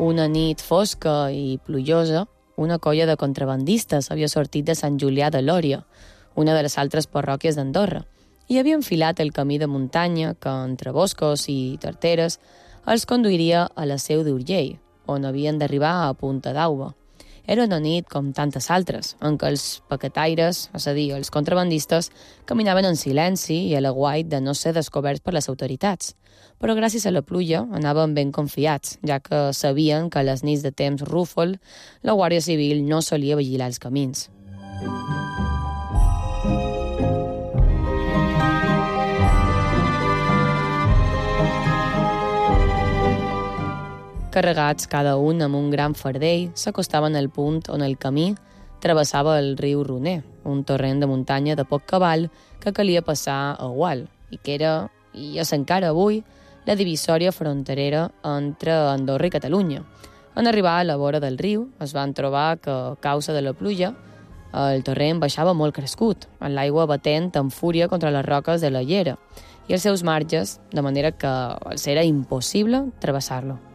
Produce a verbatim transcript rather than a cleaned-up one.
Una nit fosca i plujosa, una colla de contrabandistes havia sortit de Sant Julià de Lòria, una de les altres parròquies d'Andorra, i havia enfilat el camí de muntanya que, entre boscos i tarteres, els conduiria a la Seu d'Urgell, on havien d'arribar a Punta d'Auba. Era una nit com tantes altres, en què els paquetaires, és a dir, els contrabandistes, caminaven en silenci i a l'aguait de no ser descoberts per les autoritats. Però gràcies a la pluja anaven ben confiats, ja que sabien que a les nits de temps rúfol la Guàrdia Civil no solia vigilar els camins. Carregats cada un amb un gran fardell, s'acostaven al punt on el camí travessava el riu Roner, un torrent de muntanya de poc cabal que calia passar a Gual, i que era, i és encara avui, la divisòria fronterera entre Andorra i Catalunya. En arribar a la vora del riu, es van trobar que, a causa de la pluja, el torrent baixava molt crescut, amb l'aigua batent amb fúria contra les roques de la llera i els seus marges, de manera que els era impossible travessar-lo.